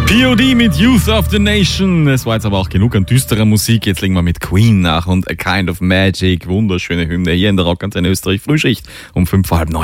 POD mit Youth of the Nation. Es war jetzt aber auch genug an düsterer Musik. Jetzt legen wir mit Queen nach und A Kind of Magic. Wunderschöne Hymne hier in der Rockantenne Österreich Frühschicht um 8:55.